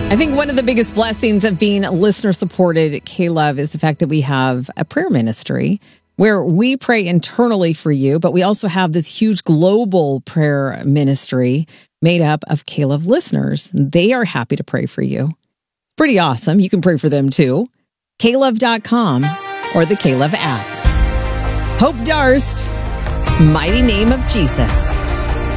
I think one of the biggest blessings of being listener supported at K-Love is the fact that we have a prayer ministry where we pray internally for you, but we also have this huge global prayer ministry made up of K-Love listeners. They are happy to pray for you. Pretty awesome. You can pray for them too. klove.com or the K-Love app. Hope Darst, mighty name of Jesus.